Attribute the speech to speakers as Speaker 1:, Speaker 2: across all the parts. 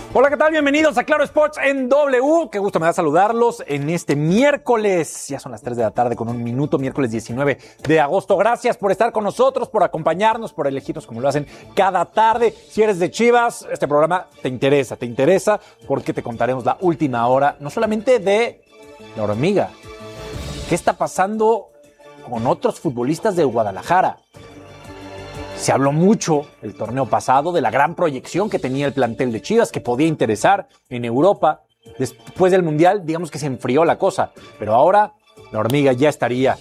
Speaker 1: Hola, ¿qué tal? Bienvenidos a Claro Sports en W. Qué gusto me da saludarlos en este miércoles. Ya son las 3 de la tarde con un minuto, miércoles 19 de agosto. Gracias por estar con nosotros, por acompañarnos, por elegirnos como lo hacen cada tarde. Si eres de Chivas, este programa te interesa porque te contaremos la última hora, no solamente de la hormiga. ¿Qué está pasando con otros futbolistas del Guadalajara? Se habló mucho el torneo pasado de la gran proyección que tenía el plantel de Chivas, que podía interesar en Europa. Después del Mundial, digamos que se enfrió la cosa. Pero ahora la hormiga ya estaría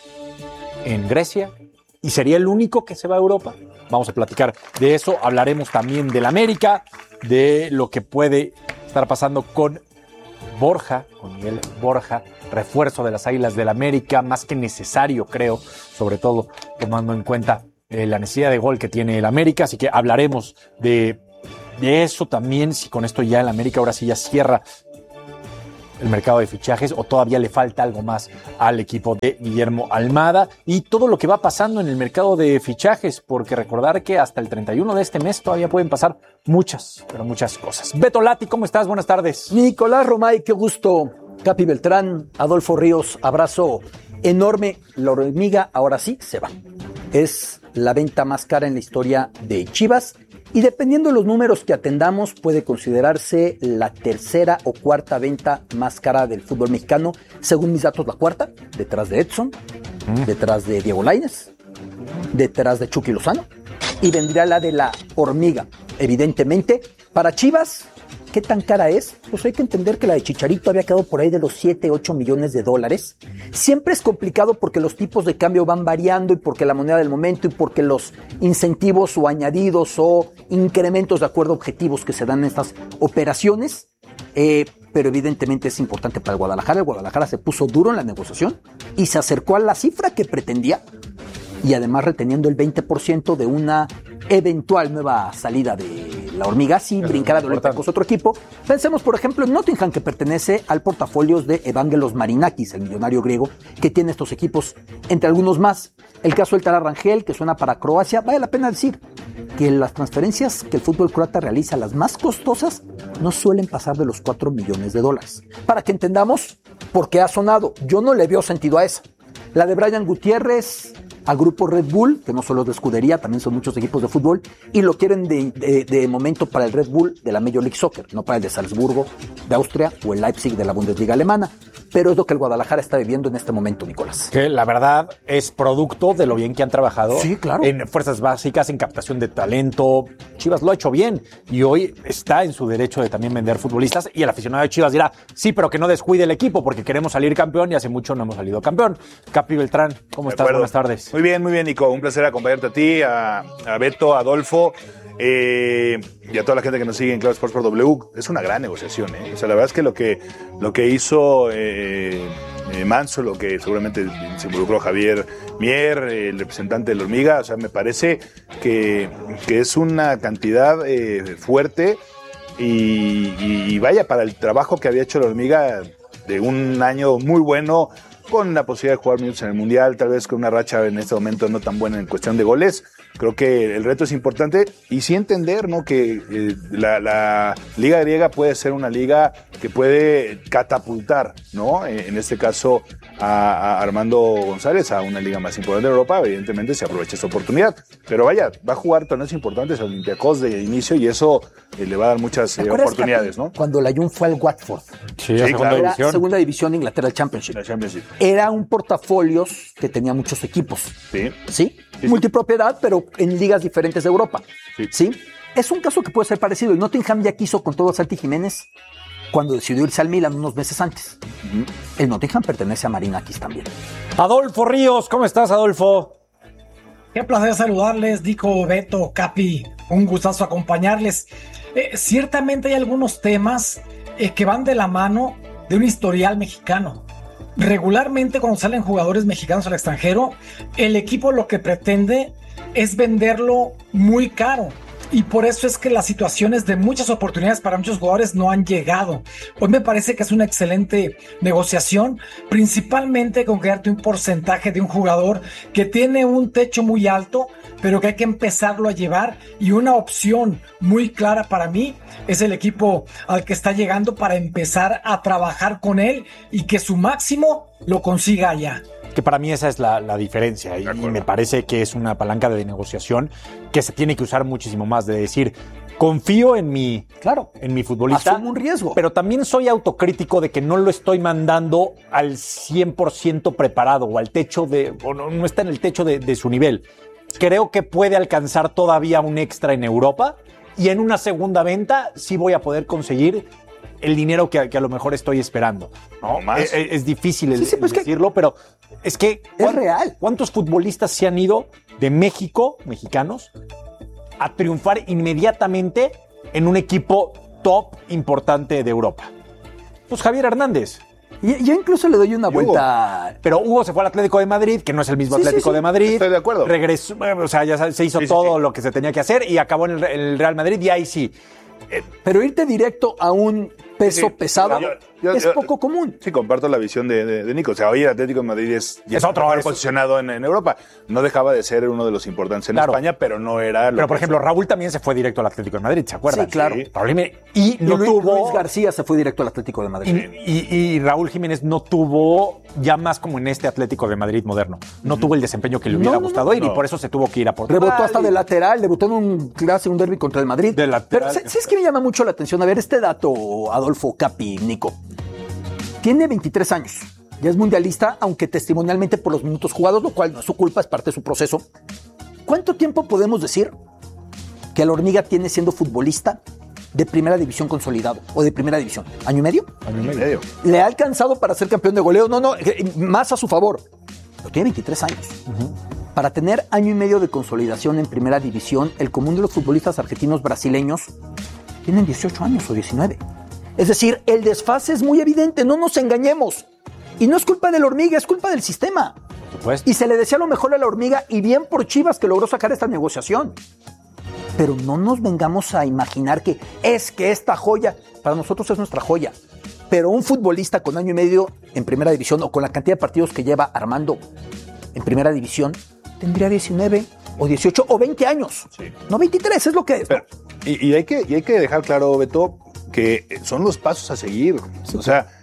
Speaker 1: en Grecia y sería el único que se va a Europa. Vamos a platicar de eso. Hablaremos también del América, de lo que puede estar pasando con Borja, con Miguel Borja, refuerzo de las Águilas del América, más que necesario, creo, sobre todo tomando en cuenta la necesidad de gol que tiene el América, así que hablaremos de eso también, si con esto ya el América ahora sí ya cierra el mercado de fichajes o todavía le falta algo más al equipo de Guillermo Almada y todo lo que va pasando en el mercado de fichajes, porque recordar que hasta el 31 de este mes todavía pueden pasar muchas cosas. Beto Lati, ¿cómo estás? Buenas tardes.
Speaker 2: Nicolás Romay, qué gusto. Capi Beltrán, Adolfo Ríos, abrazo enorme. La hormiga ahora sí se va. Es la venta más cara en la historia de Chivas y dependiendo de los números que atendamos puede considerarse la tercera o cuarta venta más cara del fútbol mexicano. Según mis datos, la cuarta, detrás de Edson, detrás de Diego Lainez, detrás de Chucky Lozano y vendría la de la hormiga. Evidentemente, para Chivas, ¿qué tan cara es? Pues hay que entender que la de Chicharito había quedado por ahí de los 7-8 millones de dólares. Siempre es complicado porque los tipos de cambio van variando y porque la moneda del momento y porque los incentivos o añadidos o incrementos de acuerdo a objetivos que se dan en estas operaciones. Pero evidentemente es importante para el Guadalajara. El Guadalajara se puso duro en la negociación y se acercó a la cifra que pretendía y además reteniendo el 20% de una eventual nueva salida de la hormiga si brincara de Olympiacos otro equipo. Pensemos, por ejemplo, en Nottingham, que pertenece al portafolio de Evangelos Marinakis, el millonario griego, que tiene estos equipos, entre algunos más. El caso del Tara Rangel, que suena para Croacia. Vale la pena decir que las transferencias que el fútbol croata realiza, las más costosas, no suelen pasar de los 4 millones de dólares. Para que entendamos por qué ha sonado. Yo no le veo sentido a esa. La de Brian Gutiérrez al grupo Red Bull, que no solo es de escudería, también son muchos equipos de fútbol, y lo quieren de momento para el Red Bull de la Major League Soccer, no para el de Salzburgo, de Austria, o el Leipzig de la Bundesliga alemana. Pero es lo que el Guadalajara está viviendo en este momento, Nicolás.
Speaker 1: Que la verdad es producto de lo bien que han trabajado.
Speaker 2: Sí, claro.
Speaker 1: En fuerzas básicas, en captación de talento. Chivas lo ha hecho bien y hoy está en su derecho de también vender futbolistas, y el aficionado de Chivas dirá, sí, pero que no descuide el equipo porque queremos salir campeón y hace mucho no hemos salido campeón. Capi Beltrán, ¿cómo estás? Buenas tardes.
Speaker 3: Muy bien, Nico. Un placer acompañarte a ti, a Beto, a Adolfo, y a toda la gente que nos sigue en Claro Sports por W. Es una gran negociación, ¿eh? O sea, la verdad es que lo que hizo Manso, lo que seguramente se involucró Javier Mier, el representante de la hormiga, o sea, me parece que es una cantidad fuerte y vaya, para el trabajo que había hecho la hormiga de un año muy bueno, con la posibilidad de jugar minutos en el Mundial, tal vez con una racha en este momento no tan buena en cuestión de goles. Creo que el reto es importante y sí entender, ¿no?, que la liga griega puede ser una liga que puede catapultar, ¿no?, en este caso a Armando González a una liga más importante de Europa. Evidentemente se aprovecha esta oportunidad, pero vaya, va a jugar torneos importantes a Olympiacos de inicio y eso le va a dar muchas oportunidades, ¿no?
Speaker 2: Cuando la Jun fue al Watford,
Speaker 1: sí, claro.
Speaker 2: Era segunda división de Inglaterra, el Championship. Era un portafolios que tenía muchos equipos. ¿Sí? Multipropiedad, pero en ligas diferentes de Europa. ¿Sí? Es un caso que puede ser parecido. El Nottingham ya quiso con todo a Santi Jiménez cuando decidió irse al Milan unos meses antes. El Nottingham pertenece a Marinakis también.
Speaker 1: Adolfo Ríos, ¿cómo estás, Adolfo?
Speaker 4: Qué placer saludarles, Nico, Beto, Capi. Un gustazo acompañarles. Ciertamente hay algunos temas que van de la mano de un historial mexicano. Regularmente cuando salen jugadores mexicanos al extranjero, el equipo lo que pretende es venderlo muy caro. y por eso es que las situaciones de muchas oportunidades para muchos jugadores no han llegado. Hoy me parece que es una excelente negociación, principalmente con quedarte un porcentaje de un jugador que tiene un techo muy alto, pero que hay que empezarlo a llevar, y una opción muy clara para mí es el equipo al que está llegando para empezar a trabajar con él y que su máximo lo consiga allá.
Speaker 1: Que para mí esa es la diferencia y me parece que es una palanca de negociación que se tiene que usar muchísimo más, de decir, confío en mi futbolista.
Speaker 2: Asumo un riesgo.
Speaker 1: Pero también soy autocrítico de que no lo estoy mandando al 100% preparado o al techo o no está en el techo de su nivel. Creo que puede alcanzar todavía un extra en Europa y en una segunda venta sí voy a poder conseguir el dinero que a lo mejor estoy esperando.
Speaker 3: No, más.
Speaker 1: Es difícil
Speaker 2: pues
Speaker 1: decirlo, pero es que
Speaker 2: es real.
Speaker 1: ¿Cuántos futbolistas se han ido de México, mexicanos, a triunfar inmediatamente en un equipo top importante de Europa? Pues Javier Hernández.
Speaker 2: Y yo incluso le doy una vuelta.
Speaker 1: Pero Hugo se fue al Atlético de Madrid, que no es el mismo Atlético de Madrid.
Speaker 3: Estoy de acuerdo.
Speaker 1: Regresó, o sea, ya se hizo todo lo que se tenía que hacer y acabó en el Real Madrid y ahí sí.
Speaker 2: Pero irte directo a un peso pesado es poco común.
Speaker 3: Sí, comparto la visión de Nico. O sea, hoy el Atlético de Madrid es otro posicionado en Europa. No dejaba de ser uno de los importantes en España, pero no era lo
Speaker 1: Pero, por ejemplo, Raúl también se fue directo al Atlético de Madrid, ¿se acuerdan?
Speaker 2: Sí, claro.
Speaker 1: Y no tuvo...
Speaker 2: Luis García se fue directo al Atlético de Madrid.
Speaker 1: Y Raúl Jiménez no tuvo, ya más como en este Atlético de Madrid moderno, no tuvo el desempeño que le hubiera gustado ir y por eso se tuvo que ir a Portugal.
Speaker 2: Rebotó hasta de lateral, debutó en un derbi contra el Madrid.
Speaker 1: De lateral.
Speaker 2: Pero ¿sabes qué me llama mucho la atención? A ver, este dato, Adolfo, Capi, Nico. Tiene 23 años. Ya es mundialista, aunque testimonialmente por los minutos jugados, lo cual no es su culpa, es parte de su proceso. ¿Cuánto tiempo podemos decir que la Hormiga tiene siendo futbolista de primera división consolidado o de primera división? ¿Año y medio?
Speaker 3: Año y medio.
Speaker 2: ¿Le ha alcanzado para ser campeón de goleo? No, más a su favor. Pero tiene 23 años. Para tener año y medio de consolidación en primera división, el común de los futbolistas argentinos brasileños tienen 18 años o 19. Es decir, el desfase es muy evidente, no nos engañemos. Y no es culpa de la Hormiga, es culpa del sistema.
Speaker 1: Por supuesto.
Speaker 2: Y se le desea lo mejor a la Hormiga, y bien por Chivas que logró sacar esta negociación. Pero no nos vengamos a imaginar que esta joya, para nosotros es nuestra joya. Pero un futbolista con año y medio en primera división, o con la cantidad de partidos que lleva Armando en primera división, tendría 19 o 18 o 20 años. Sí. No 23, es lo que es.
Speaker 3: Pero, y hay que dejar claro, Beto, que son los pasos a seguir. Sí. O sea,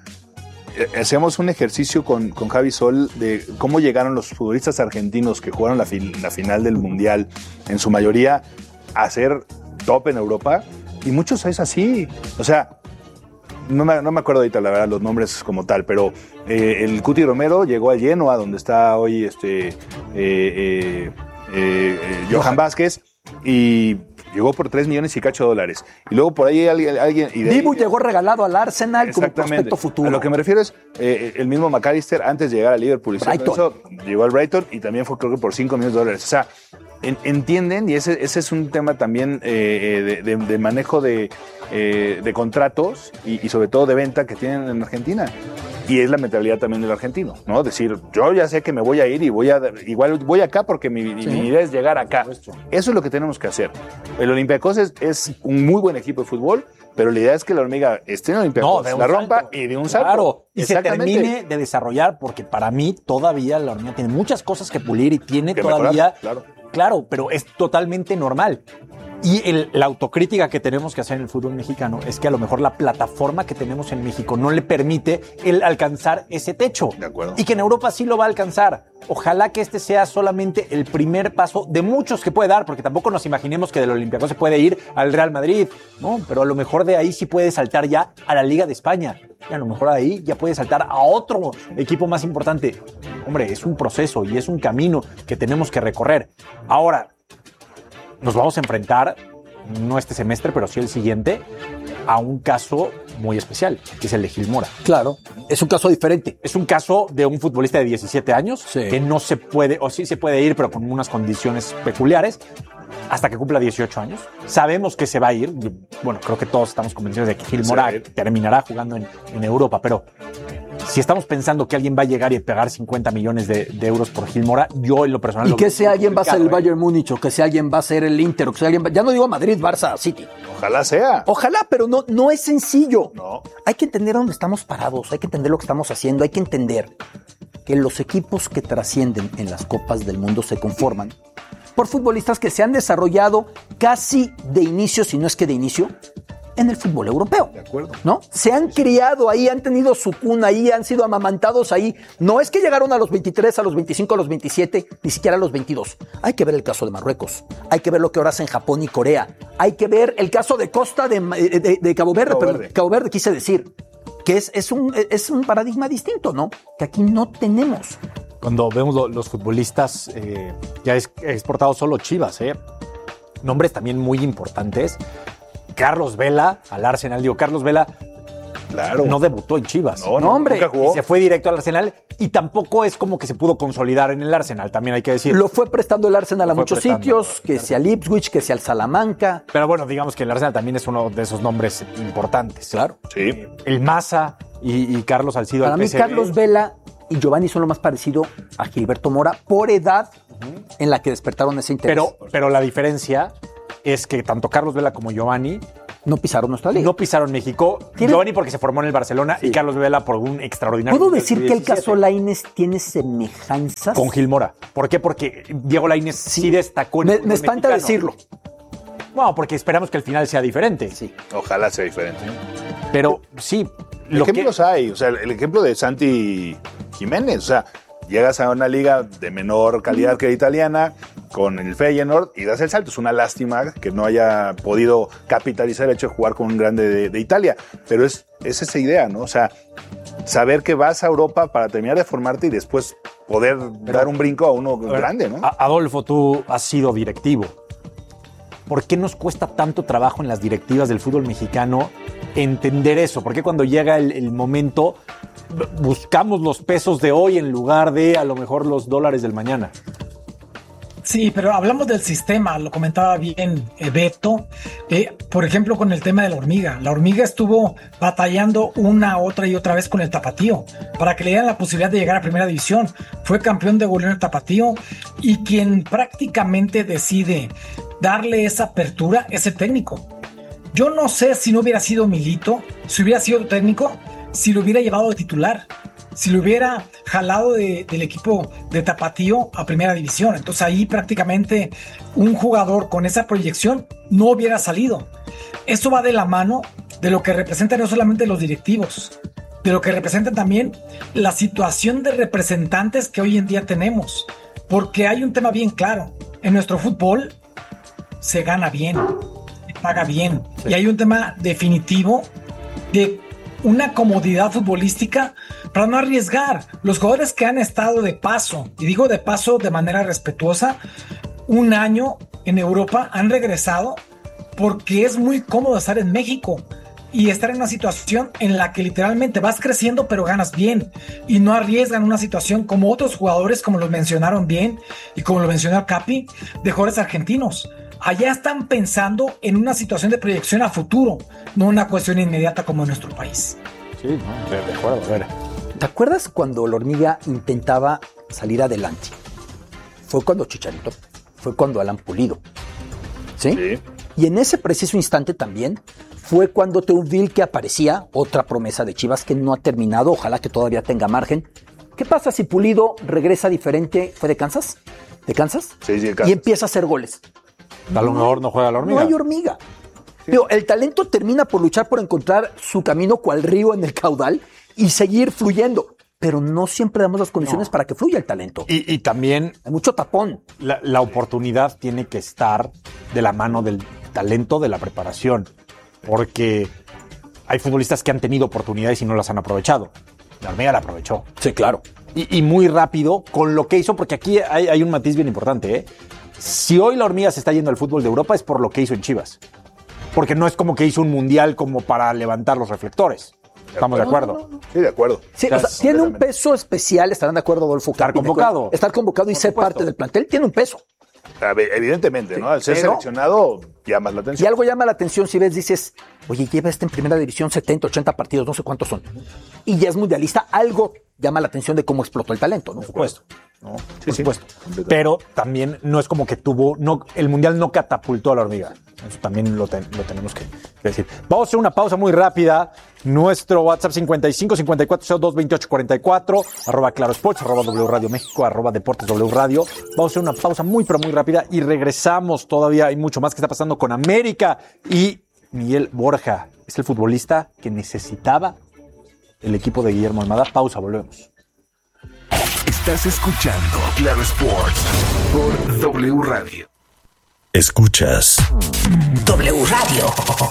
Speaker 3: hacemos un ejercicio con Javi Sol de cómo llegaron los futbolistas argentinos que jugaron la final del Mundial, en su mayoría, a ser top en Europa, y muchos es así. O sea, no me acuerdo ahorita, la verdad, los nombres como tal, pero el Cuti Romero llegó al Genoa, donde está hoy Johan Vázquez, y llegó por 3 millones y cacho de dólares. Y luego por ahí alguien...
Speaker 2: Dibu llegó regalado al Arsenal como prospecto futuro.
Speaker 3: A lo que me refiero es el mismo McAllister, antes de llegar al Liverpool, llegó al Brighton y también fue, creo que por 5 millones de dólares. O sea, entienden, y ese es un tema también de manejo de contratos y sobre todo de venta que tienen en Argentina. Y es la mentalidad también del argentino, ¿no? Decir, yo ya sé que me voy a ir y igual voy acá porque mi idea es llegar acá. Eso es lo que tenemos que hacer. El Olympiacos es un muy buen equipo de fútbol, pero la idea es que la Hormiga esté en el Olympiacos, la rompa y de un salto.
Speaker 1: Claro, y se termine de desarrollar, porque para mí todavía la Hormiga tiene muchas cosas que pulir y tiene que todavía...
Speaker 3: Mejorar,
Speaker 1: claro, pero es totalmente normal. Y la autocrítica que tenemos que hacer en el fútbol mexicano es que a lo mejor la plataforma que tenemos en México no le permite el alcanzar ese techo.
Speaker 3: De acuerdo.
Speaker 1: Y que en Europa sí lo va a alcanzar. Ojalá que este sea solamente el primer paso de muchos que puede dar, porque tampoco nos imaginemos que del Olympiacos se puede ir al Real Madrid, ¿no? Pero a lo mejor de ahí sí puede saltar ya a la Liga de España. Y a lo mejor de ahí ya puede saltar a otro equipo más importante. Hombre, es un proceso y es un camino que tenemos que recorrer. Ahora, nos vamos a enfrentar, no este semestre, pero sí el siguiente, a un caso muy especial, que es el de Gil Mora.
Speaker 2: Claro, es un caso diferente.
Speaker 1: Es un caso de un futbolista de 17 años, que no se puede, o sí se puede ir, pero con unas condiciones peculiares, hasta que cumpla 18 años. Sabemos que se va a ir. Bueno, creo que todos estamos convencidos de que Gil Mora terminará jugando en Europa, pero si estamos pensando que alguien va a llegar y pegar 50 millones de euros por Gil Mora, yo en lo personal...
Speaker 2: Y
Speaker 1: lo
Speaker 2: que
Speaker 1: veo
Speaker 2: si alguien va a ser el
Speaker 1: complicado,
Speaker 2: Bayern Múnich, o que si alguien va a ser el Inter, o que si alguien ya no digo Madrid, Barça, City.
Speaker 3: Ojalá sea.
Speaker 2: Ojalá, pero no es sencillo.
Speaker 3: No.
Speaker 2: Hay que entender dónde estamos parados, hay que entender lo que estamos haciendo, hay que entender que los equipos que trascienden en las Copas del Mundo se conforman por futbolistas que se han desarrollado casi de inicio, si no es que de inicio, en el fútbol europeo.
Speaker 3: De acuerdo.
Speaker 2: ¿No? Se han criado ahí, han tenido su cuna ahí, han sido amamantados ahí. No es que llegaron a los 23, a los 25, a los 27, ni siquiera a los 22. Hay que ver el caso de Marruecos. Hay que ver lo que ahora hacen Japón y Corea. Hay que ver el caso de Costa de Cabo Verde. Cabo Verde quise decir. Que es un paradigma distinto, ¿no? Que aquí no tenemos.
Speaker 1: Cuando vemos los futbolistas ya exportados solo Chivas, nombres también muy importantes. Carlos Vela al Arsenal. Carlos Vela
Speaker 3: Claro.
Speaker 1: no debutó en Chivas.
Speaker 3: No,
Speaker 2: hombre.
Speaker 3: Nunca jugó.
Speaker 1: Y se fue directo al Arsenal y tampoco es como que se pudo consolidar en el Arsenal, también hay que decir.
Speaker 2: Lo fue prestando el Arsenal a
Speaker 1: Lo fue
Speaker 2: muchos
Speaker 1: prestando,
Speaker 2: sitios, que sea al Ipswich, que sea al Salamanca.
Speaker 1: Pero bueno, digamos que el Arsenal también es uno de esos nombres importantes.
Speaker 2: Claro.
Speaker 3: Sí.
Speaker 1: El Maza y Carlos Salcido
Speaker 2: Para
Speaker 1: al
Speaker 2: mí,
Speaker 1: PSV.
Speaker 2: Carlos Vela y Giovanni son lo más parecido a Gilberto Mora por edad en la que despertaron ese interés.
Speaker 1: Pero la diferencia es que tanto Carlos Vela como Giovanni
Speaker 2: no pisaron nuestra liga.
Speaker 1: no pisaron México. Giovanni porque se formó en el Barcelona y Carlos Vela por un extraordinario...
Speaker 2: ¿Puedo
Speaker 1: Mundial
Speaker 2: decir que el
Speaker 1: 17.
Speaker 2: caso Lainez tiene semejanzas?
Speaker 1: Con Gil Mora. ¿Por qué? Porque Diego Lainez sí dejó en el
Speaker 2: Me
Speaker 1: fútbol
Speaker 2: espanta
Speaker 1: mexicano.
Speaker 2: decirlo.
Speaker 1: Bueno, porque esperamos que el final sea diferente.
Speaker 2: Sí.
Speaker 3: Ojalá sea diferente.
Speaker 1: Pero sí,
Speaker 3: Ejemplos hay. O sea, el ejemplo de Santi Jiménez. O sea, llegas a una liga de menor calidad que la italiana, con el Feyenoord, y das el salto. Es una lástima que no haya podido capitalizar el hecho de jugar con un grande de Italia. Pero es esa idea, ¿no? O sea, saber que vas a Europa para terminar de formarte y después poder dar un brinco a uno grande, ¿no?
Speaker 1: Adolfo, tú has sido directivo. ¿Por qué nos cuesta tanto trabajo en las directivas del fútbol mexicano entender eso? ¿Por qué cuando llega el momento buscamos los pesos de hoy en lugar de a lo mejor los dólares del mañana?
Speaker 4: Sí, pero hablamos del sistema, lo comentaba bien Beto, por ejemplo con el tema de la hormiga. La hormiga estuvo batallando otra y otra vez con el Tapatío para que le dieran la posibilidad de llegar a primera división. Fue campeón de goleo el Tapatío y quien prácticamente decide darle esa apertura es el técnico. Yo no sé si no hubiera sido Milito, si hubiera sido técnico, si lo hubiera llevado de titular, si lo hubiera jalado del equipo de Tapatío a primera división. Entonces ahí prácticamente un jugador con esa proyección no hubiera salido. Eso va de la mano de lo que representan no solamente los directivos, de lo que representan también la situación de representantes que hoy en día tenemos. Porque hay un tema bien claro. En nuestro fútbol se gana bien, se paga bien. Sí. Y hay un tema definitivo de una comodidad futbolística para no arriesgar. Los jugadores que han estado de paso, y digo de paso de manera respetuosa, un año en Europa han regresado porque es muy cómodo estar en México y estar en una situación en la que literalmente vas creciendo pero ganas bien y no arriesgan una situación como otros jugadores, como lo mencionaron bien y como lo mencionó Capi, de jugadores argentinos. Allá están pensando en una situación de proyección a futuro, no una cuestión inmediata como en nuestro país.
Speaker 1: Sí, no, de acuerdo. A ver.
Speaker 2: ¿Te acuerdas cuando la hormiga intentaba salir adelante? Fue cuando Chicharito, fue cuando Alan Pulido. ¿Sí?
Speaker 3: Sí.
Speaker 2: Y en ese preciso instante también fue cuando Teudil, que aparecía, otra promesa de Chivas que no ha terminado, ojalá que todavía tenga margen. ¿Qué pasa si Pulido regresa diferente? ¿Fue de Kansas? ¿De Kansas?
Speaker 3: Sí, de Kansas.
Speaker 2: Y empieza a hacer goles.
Speaker 1: A lo mejor no juega la hormiga.
Speaker 2: No hay hormiga. Sí. Pero el talento termina por luchar por encontrar su camino cual río en el caudal y seguir fluyendo. Pero no siempre damos las condiciones para que fluya el talento.
Speaker 1: Y también...
Speaker 2: Hay mucho tapón.
Speaker 1: La oportunidad tiene que estar de la mano del talento, de la preparación. Porque hay futbolistas que han tenido oportunidades y no las han aprovechado. La hormiga la aprovechó.
Speaker 2: Sí, claro.
Speaker 1: Y muy rápido con lo que hizo, porque aquí hay un matiz bien importante, ¿eh? Si hoy la hormiga se está yendo al fútbol de Europa es por lo que hizo en Chivas. Porque no es como que hizo un mundial como para levantar los reflectores. ¿Estamos de acuerdo?
Speaker 3: No. Sí, de acuerdo.
Speaker 2: Sí, o sea, tiene un peso especial, estarán de acuerdo, Adolfo.
Speaker 1: Estar convocado.
Speaker 2: Estar convocado y ser parte del plantel tiene un peso.
Speaker 3: Evidentemente, sí, ¿no? Al ser
Speaker 2: pero
Speaker 3: seleccionado llamas la
Speaker 2: Y
Speaker 3: atención.
Speaker 2: algo llama la atención si ves, dices, oye, lleva en primera división 70, 80 partidos, no sé cuántos son. Y ya es mundialista, algo llama la atención de cómo explotó el talento, ¿no?
Speaker 1: Por supuesto.
Speaker 3: ¿no?
Speaker 1: Por supuesto. Pero también no es como que el Mundial no catapultó a la hormiga. Eso también lo tenemos que decir. Vamos a hacer una pausa muy rápida. Nuestro WhatsApp 55 54 02 28 44, @Claro Sports, @W Radio México, @Deportes W Radio. Vamos a hacer una pausa muy, pero muy rápida y regresamos. Todavía hay mucho más que está pasando con América. Y Miguel Borja es el futbolista que necesitaba el equipo de Guillermo Almada. Pausa, volvemos.
Speaker 5: Estás escuchando Claro Sports por W Radio.
Speaker 6: Escuchas
Speaker 7: W Radio.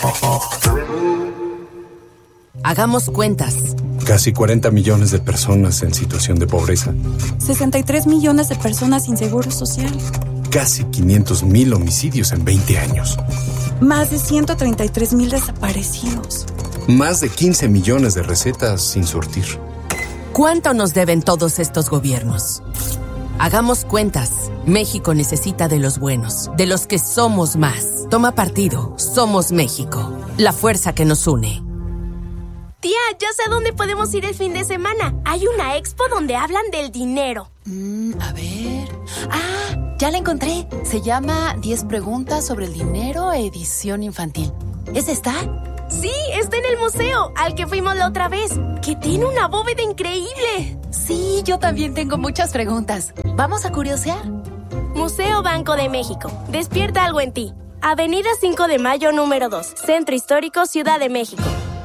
Speaker 8: Hagamos cuentas.
Speaker 6: casi 40 millones de personas en situación de pobreza,
Speaker 9: 63 millones de personas sin seguro social,
Speaker 6: casi 500,000 homicidios en 20 años,
Speaker 9: más de 133,000 desaparecidos,
Speaker 6: más de 15 millones de recetas sin surtir.
Speaker 8: ¿Cuánto nos deben todos estos gobiernos? Hagamos cuentas. México necesita de los buenos, de los que somos más. Toma partido. Somos México. La fuerza que nos une.
Speaker 10: Tía, ya sé a dónde podemos ir el fin de semana. Hay una expo donde hablan del dinero.
Speaker 11: A ver... ya la encontré. Se llama 10 preguntas sobre el dinero, edición infantil. ¿Es esta?
Speaker 10: Sí, está en el museo, al que fuimos la otra vez, que tiene una bóveda increíble.
Speaker 11: Sí, yo también tengo muchas preguntas. ¿Vamos a curiosear?
Speaker 10: Museo Banco de México. Despierta algo en ti. Avenida 5 de Mayo, número 2. Centro Histórico, Ciudad de México.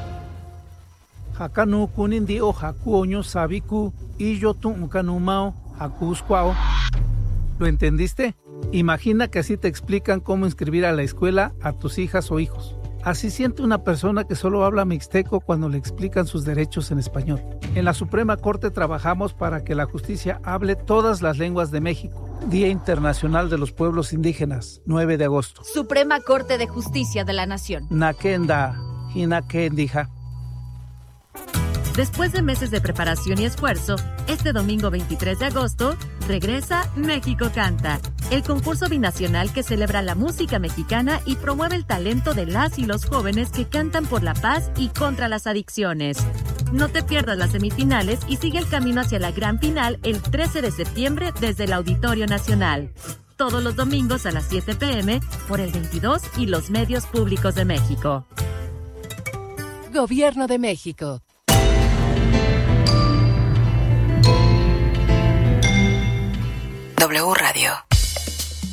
Speaker 12: Hakanu kunindi o hakuoño sabiku y yo tu kanumao hakuskwao. ¿Lo entendiste? Imagina que así te explican cómo inscribir a la escuela a tus hijas o hijos. Así siente una persona que solo habla mixteco cuando le explican sus derechos en español. En la Suprema Corte trabajamos para que la justicia hable todas las lenguas de México. Día Internacional de los Pueblos Indígenas, 9 de agosto.
Speaker 13: Suprema Corte de Justicia de la Nación.
Speaker 12: Nakenda, Hinakendija.
Speaker 13: Después de meses de preparación y esfuerzo, este domingo 23 de agosto, regresa México Canta, el concurso binacional que celebra la música mexicana y promueve el talento de las y los jóvenes que cantan por la paz y contra las adicciones. No te pierdas las semifinales y sigue el camino hacia la gran final el 13 de septiembre desde el Auditorio Nacional. Todos los domingos a las 7 p.m. por el 22 y los medios públicos de México.
Speaker 11: Gobierno de México.
Speaker 7: W Radio.